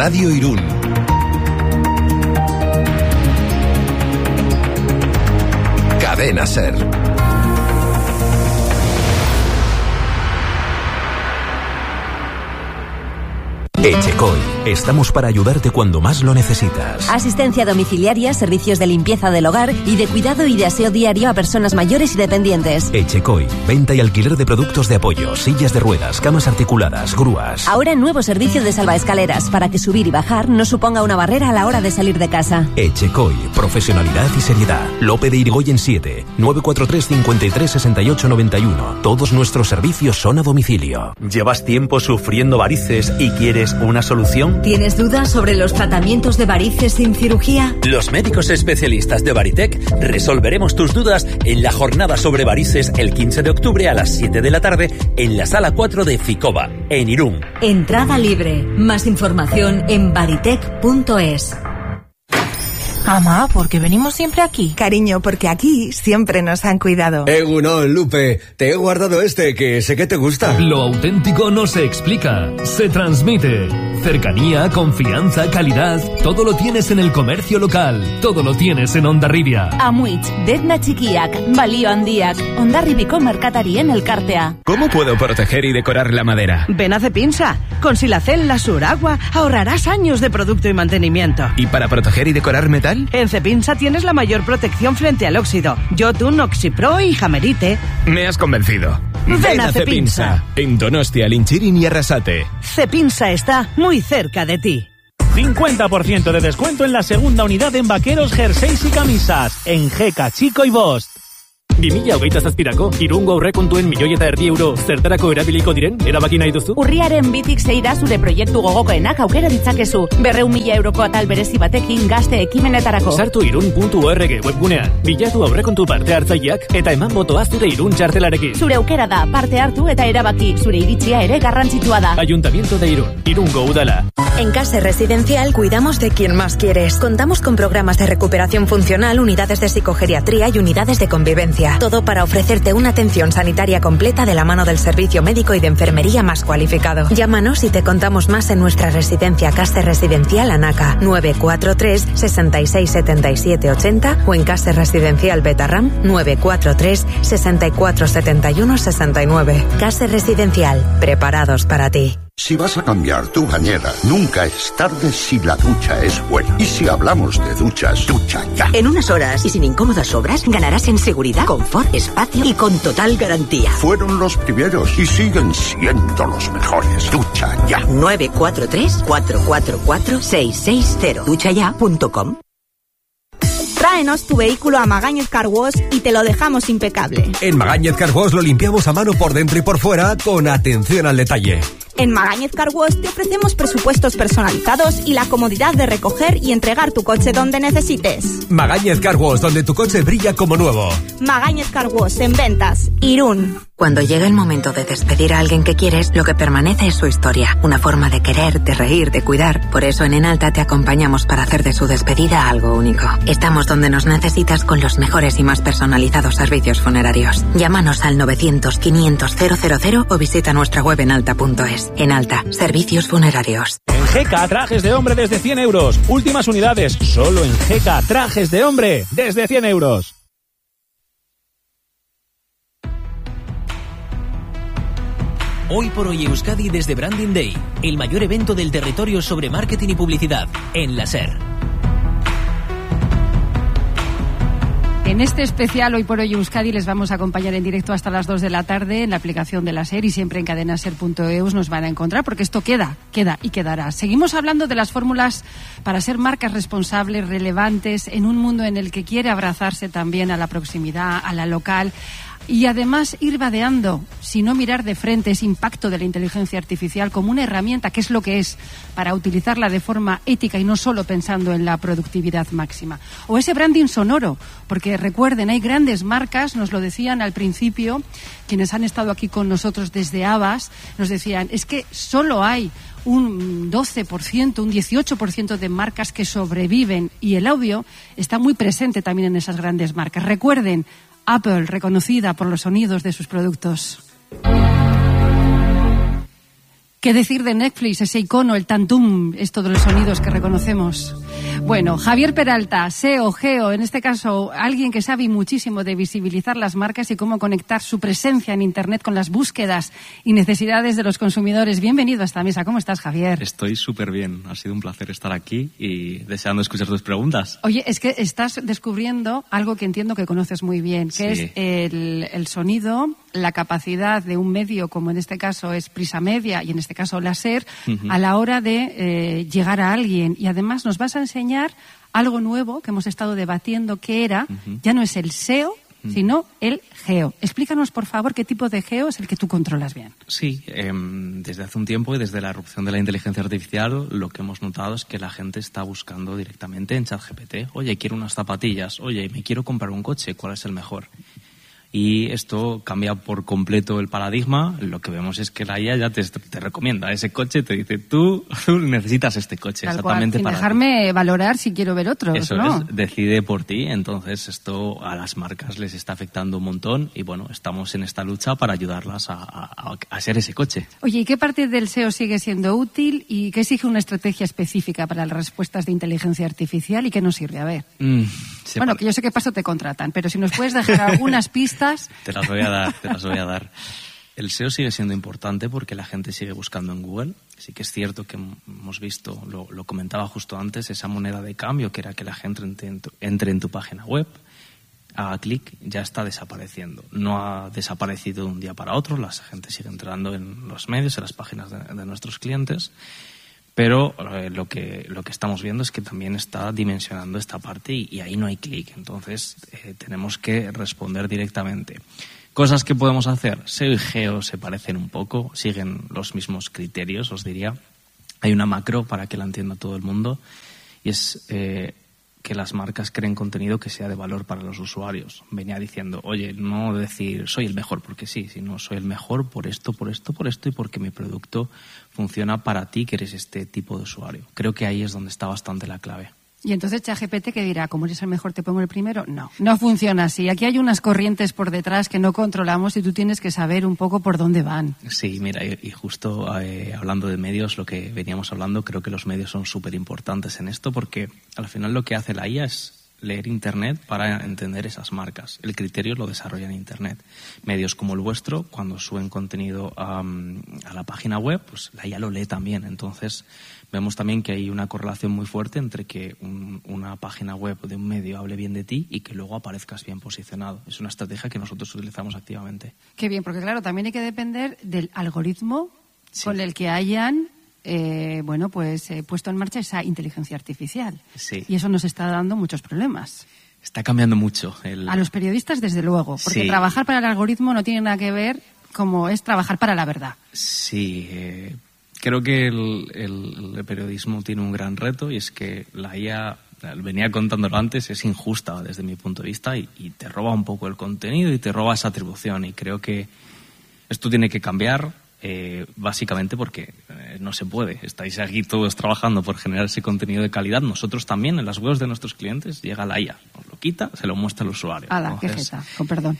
Radio Irún. Cadena SER. Echecoy. Estamos para ayudarte cuando más lo necesitas. Asistencia domiciliaria, servicios de limpieza del hogar y de cuidado y de aseo diario a personas mayores y dependientes. Echecoy. Venta y alquiler de productos de apoyo, sillas de ruedas, camas articuladas, grúas. Ahora nuevo servicio de salvaescaleras para que subir y bajar no suponga una barrera a la hora de salir de casa. Echecoy. Profesionalidad y seriedad. Lope de Irigoyen 7. 943 53 68 91. Todos nuestros servicios son a domicilio. ¿Llevas tiempo sufriendo varices y quieres una solución? ¿Tienes dudas sobre los tratamientos de varices sin cirugía? Los médicos especialistas de Varitec resolveremos tus dudas en la jornada sobre varices el 15 de octubre a las 7 de la tarde en la sala 4 de Ficoba, en Irún. Entrada libre. Más información en varitec.es. Mamá, ¿por qué venimos siempre aquí? Cariño, porque aquí siempre nos han cuidado. Egunon, Lupe, te he guardado este, que sé que te gusta. Lo auténtico no se explica, se transmite. Cercanía, confianza, calidad, todo lo tienes en el comercio local, todo lo tienes en Hondarribia. Amuitz, Detna Txikiak, Balio Handiak, Hondarribiko merkatarien elkartea. ¿Cómo puedo proteger y decorar la madera? Ven a Cepinsa. Con Silacel Lasur Agua ahorrarás años de producto y mantenimiento. ¿Y para proteger y decorar metal? En Cepinsa tienes la mayor protección frente al óxido. Jotun, Oxipro y Jamerite. Me has convencido. Ven a Cepinsa. En Donostia, Linchirin y Arrasate. Cepinsa está muy cerca de ti. 50% de descuento en la segunda unidad en vaqueros, jerseys y camisas. En Geka, Chico y Bost. 2027 irungo aurrekontuen €1 eta erdi zertarako erabiliko diren, erabaki nahi duzu? Urriaren bitik zeira zure proiektu gogokoenak aukera ditzakezu. €100.000 atal berezi batekin gazte ekimenetarako. Sartu irun.org webgunean, bilatu aurrekontu parte hartzaileak eta eman botoa zure Irun txartelarekin. Zure aukera da, parte hartu eta erabaki, zure iritzia ere garrantzitsua da. Ayuntamiento de Irún, Irungo Udala. En Case Residencial cuidamos de quien más quieres. Contamos con programas de recuperación funcional, unidades de psicogeriatría y unidades de convivencia. Todo para ofrecerte una atención sanitaria completa de la mano del servicio médico y de enfermería más cualificado. Llámanos y te contamos más en nuestra residencia Case Residencial Anaca, 943 66 77 80 o en Case Residencial Betarram, 943 64 71 69. Case Residencial, preparados para ti. Si vas a cambiar tu bañera, nunca es tarde si la ducha es buena. Y si hablamos de duchas, ducha ya. En unas horas y sin incómodas obras, ganarás en seguridad, confort, espacio y con total garantía. Fueron los primeros y siguen siendo los mejores. Ducha ya. 943 444 660. duchaya.com. Tráenos tu vehículo a Magañez Car Wash y te lo dejamos impecable. En Magañez Car Wash lo limpiamos a mano por dentro y por fuera con atención al detalle. En Magañez Car Wash te ofrecemos presupuestos personalizados y la comodidad de recoger y entregar tu coche donde necesites. Magañez Car Wash, donde tu coche brilla como nuevo. Magañez Car Wash, en Ventas, Irún. Cuando llega el momento de despedir a alguien que quieres, lo que permanece es su historia. Una forma de querer, de reír, de cuidar. Por eso en Enalta te acompañamos para hacer de su despedida algo único. Estamos donde nos necesitas con los mejores y más personalizados servicios funerarios. Llámanos al 900 500 000 o visita nuestra web enalta.es. Enalta, servicios funerarios. En Geka, trajes de hombre desde €100. Últimas unidades, solo en Geka, trajes de hombre desde €100. Hoy por hoy Euskadi desde Branding Day, el mayor evento del territorio sobre marketing y publicidad, en la SER. En este especial Hoy por Hoy Euskadi les vamos a acompañar en directo hasta las 2 de la tarde en la aplicación de la SER y siempre en cadenaser.eus nos van a encontrar porque esto queda y quedará. Seguimos hablando de las fórmulas para ser marcas responsables, relevantes, en un mundo en el que quiere abrazarse también a la proximidad, a la local. Y además ir vadeando, si no mirar de frente ese impacto de la inteligencia artificial como una herramienta, que es lo que es, para utilizarla de forma ética y no solo pensando en la productividad máxima. O ese branding sonoro, porque recuerden, hay grandes marcas, nos lo decían al principio, quienes han estado aquí con nosotros desde Avas, nos decían, es que solo hay un 12%, un 18% de marcas que sobreviven y el audio está muy presente también en esas grandes marcas. Recuerden, Apple, reconocida por los sonidos de sus productos. ¿Qué decir de Netflix, ese icono, el tantum, es todos los sonidos que reconocemos? Bueno, Javier Peralta, SEO, Geo, en este caso alguien que sabe muchísimo de visibilizar las marcas y cómo conectar su presencia en Internet con las búsquedas y necesidades de los consumidores. Bienvenido a esta mesa. ¿Cómo estás, Javier? Estoy súper bien. Ha sido un placer estar aquí y deseando escuchar tus preguntas. Oye, es que estás descubriendo algo que entiendo que conoces muy bien, que es el sonido, la capacidad de un medio, como en este caso es Prisa Media y en este caso la SER, a la hora de llegar a alguien. Y además nos vas a enseñar algo nuevo que hemos estado debatiendo, que era, ya no es el SEO, sino el Geo. Explícanos, por favor, qué tipo de Geo es el que tú controlas bien. Sí, desde hace un tiempo y desde la erupción de la inteligencia artificial, lo que hemos notado es que la gente está buscando directamente en ChatGPT. Oye, quiero unas zapatillas. Oye, me quiero comprar un coche. ¿Cuál es el mejor? Y esto cambia por completo el paradigma. Lo que vemos es que la IA ya te recomienda ese coche, te dice, tú necesitas este coche. Tal exactamente cual, sin para dejarme ti. valorar si quiero ver otros, Eso ¿no? es, decide por ti. Entonces esto a las marcas les está afectando un montón y bueno, estamos en esta lucha para ayudarlas a hacer ese coche. Oye, ¿y qué parte del SEO sigue siendo útil y qué exige una estrategia específica para las respuestas de inteligencia artificial y qué nos sirve? A ver. Bueno, que yo sé que paso te contratan, pero si nos puedes dejar algunas pistas. Te las voy a dar. El SEO sigue siendo importante porque la gente sigue buscando en Google. Sí que es cierto que hemos visto, lo comentaba justo antes, esa moneda de cambio que era que la gente entre en tu página web, haga clic, ya está desapareciendo. No ha desaparecido de un día para otro, la gente sigue entrando en los medios, en las páginas de nuestros clientes. Pero lo que estamos viendo es que también está dimensionando esta parte y ahí no hay clic. Entonces tenemos que responder directamente. Cosas que podemos hacer. SEO y Geo se parecen un poco, siguen los mismos criterios, os diría. Hay una macro para que la entienda todo el mundo y es que las marcas creen contenido que sea de valor para los usuarios. Venía diciendo, oye, no decir soy el mejor porque sí, sino soy el mejor por esto y porque mi producto funciona para ti que eres este tipo de usuario. Creo que ahí es donde está bastante la clave. Y entonces ChatGPT, ¿qué dirá? ¿Como eres el mejor te pongo el primero? No funciona así. Aquí hay unas corrientes por detrás que no controlamos y tú tienes que saber un poco por dónde van. Sí, mira, y justo hablando de medios, lo que veníamos hablando, creo que los medios son súper importantes en esto porque al final lo que hace la IA es leer Internet para entender esas marcas. El criterio lo desarrolla en Internet. Medios como el vuestro, cuando suben contenido a la página web, pues la IA lo lee también. Entonces vemos también que hay una correlación muy fuerte entre que una página web de un medio hable bien de ti y que luego aparezcas bien posicionado. Es una estrategia que nosotros utilizamos activamente. Qué bien, porque claro, también hay que depender del algoritmo con el que hayan puesto en marcha esa inteligencia artificial. Sí. Y eso nos está dando muchos problemas. Está cambiando mucho. A los periodistas, desde luego, porque trabajar para el algoritmo no tiene nada que ver como es trabajar para la verdad. Sí, creo que el periodismo tiene un gran reto y es que la IA, venía contándolo antes, es injusta desde mi punto de vista y te roba un poco el contenido y te roba esa atribución y creo que esto tiene que cambiar. Básicamente porque no se puede. Estáis aquí todos trabajando por generar ese contenido de calidad. Nosotros también, en las webs de nuestros clientes, llega la IA, nos lo quita, se lo muestra al usuario. ¡Hala, qué jeta! Con perdón.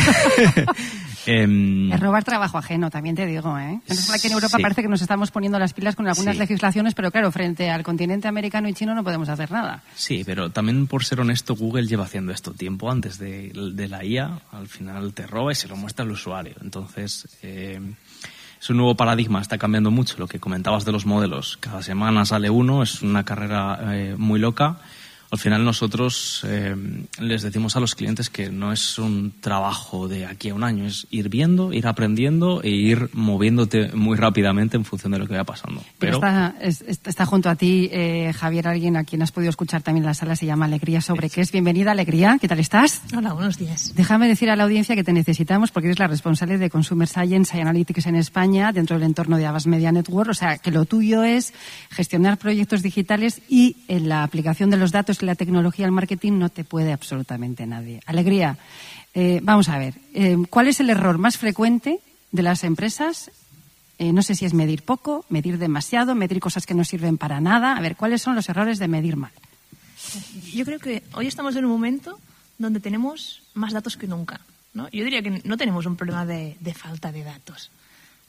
Es robar trabajo ajeno, también te digo, ¿eh? Entonces, aquí en Europa parece que nos estamos poniendo las pilas con algunas legislaciones, pero claro, frente al continente americano y chino no podemos hacer nada. Sí, pero también, por ser honesto, Google lleva haciendo esto tiempo antes de la IA. Al final te roba y se lo muestra al usuario. Entonces es un nuevo paradigma, está cambiando mucho. Lo que comentabas de los modelos, cada semana sale uno, es una carrera muy loca. Al final nosotros les decimos a los clientes que no es un trabajo de aquí a un año, es ir viendo, ir aprendiendo e ir moviéndote muy rápidamente en función de lo que vaya pasando. Pero está junto a ti, Javier, alguien a quien has podido escuchar también en la sala, se llama Alegría sobre qué es. Bienvenida, Alegría, ¿qué tal estás? Hola, buenos días. Déjame decir a la audiencia que te necesitamos porque eres la responsable de Consumer Science y Analytics en España dentro del entorno de Avast Media Network, o sea que lo tuyo es gestionar proyectos digitales y en la aplicación de los datos y la tecnología al marketing no te puede absolutamente nadie. Alegría, vamos a ver, ¿cuál es el error más frecuente de las empresas? No sé si es medir poco, medir demasiado, medir cosas que no sirven para nada. A ver, ¿cuáles son los errores de medir mal? Yo creo que hoy estamos en un momento donde tenemos más datos que nunca, ¿no? Yo diría que no tenemos un problema de falta de datos.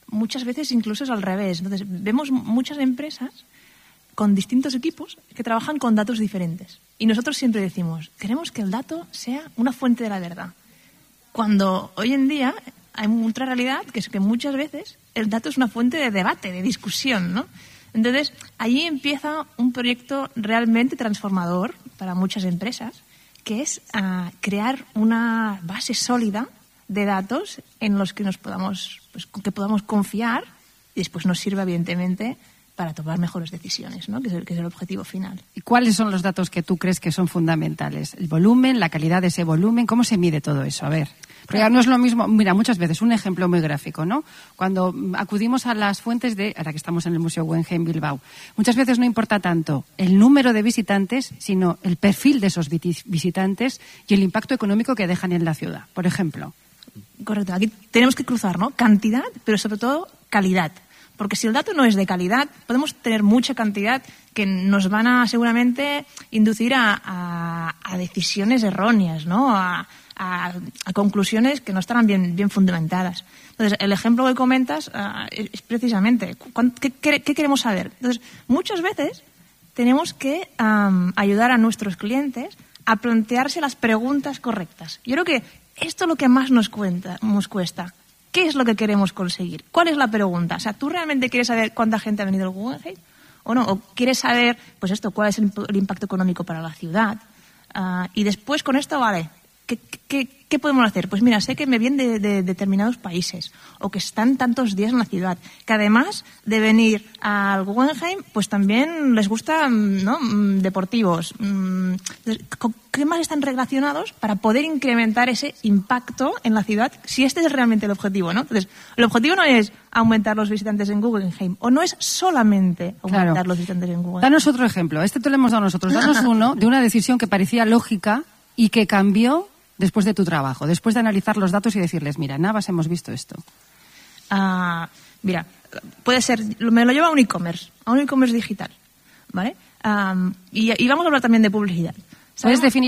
muchas veces incluso es al revés. Entonces, vemos muchas empresas con distintos equipos que trabajan con datos diferentes. Y nosotros siempre decimos, queremos que el dato sea una fuente de la verdad. Cuando hoy en día hay otra realidad, que es que muchas veces el dato es una fuente de debate, de discusión, ¿no? Entonces, allí empieza un proyecto realmente transformador para muchas empresas, que es crear una base sólida de datos en los que que podamos confiar y después nos sirva, evidentemente, para tomar mejores decisiones, ¿no? que es el objetivo final. ¿Y cuáles son los datos que tú crees que son fundamentales? ¿El volumen, la calidad de ese volumen? ¿Cómo se mide todo eso? A ver. Porque ya no es lo mismo, mira, muchas veces, un ejemplo muy gráfico, ¿no? Cuando acudimos a las fuentes ahora que estamos en el Museo Guggenheim Bilbao, muchas veces no importa tanto el número de visitantes, sino el perfil de esos visitantes y el impacto económico que dejan en la ciudad, por ejemplo. Correcto, aquí tenemos que cruzar, ¿no? Cantidad, pero sobre todo calidad. Porque si el dato no es de calidad, podemos tener mucha cantidad que nos van a seguramente inducir a decisiones erróneas, ¿no? A conclusiones que no estarán bien fundamentadas. Entonces, el ejemplo que comentas es precisamente ¿qué queremos saber? Entonces, muchas veces tenemos que ayudar a nuestros clientes a plantearse las preguntas correctas. Yo creo que esto es lo que más nos cuesta. ¿Qué es lo que queremos conseguir? ¿Cuál es la pregunta? O sea, ¿tú realmente quieres saber cuánta gente ha venido al Guggenheim o no? ¿O quieres saber, pues esto, cuál es el impacto económico para la ciudad? Y después con esto, vale, ¿qué podemos hacer? Pues mira, sé que me vienen de determinados países o que están tantos días en la ciudad, que además de venir al Guggenheim, pues también les gustan, ¿no? Deportivos. ¿Qué más están relacionados para poder incrementar ese impacto en la ciudad? Si este es realmente el objetivo, ¿no? Entonces, el objetivo no es aumentar los visitantes en Guggenheim, o no es solamente aumentar los visitantes en Guggenheim. Danos otro ejemplo. Este te lo hemos dado nosotros. Danos uno de una decisión que parecía lógica y que cambió después de tu trabajo, después de analizar los datos y decirles, mira, en Navas hemos visto esto. Mira, puede ser, me lo llevo a un e-commerce digital, ¿vale? Y vamos a hablar también de publicidad. ¿Puedes definir